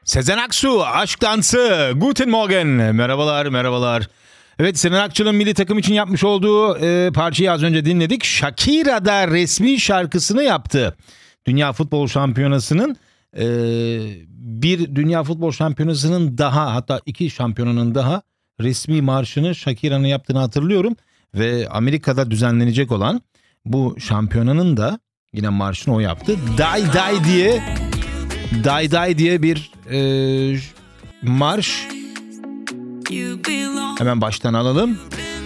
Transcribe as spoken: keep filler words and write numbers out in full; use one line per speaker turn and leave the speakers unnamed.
Sezen Aksu, Aşk Dansı, Guten Morgen, merhabalar merhabalar. Evet, Sezen Aksu'nun milli takım için yapmış olduğu e, parçayı az önce dinledik. Shakira da resmi şarkısını yaptı. Dünya Futbol Şampiyonası'nın e, bir Dünya Futbol Şampiyonası'nın daha, hatta iki şampiyonanın daha resmi marşını Shakira'nın yaptığını hatırlıyorum. Ve Amerika'da düzenlenecek olan bu şampiyonanın da yine marşını o yaptı. Die Die diye Die Die diye bir e, marş. Hemen baştan alalım.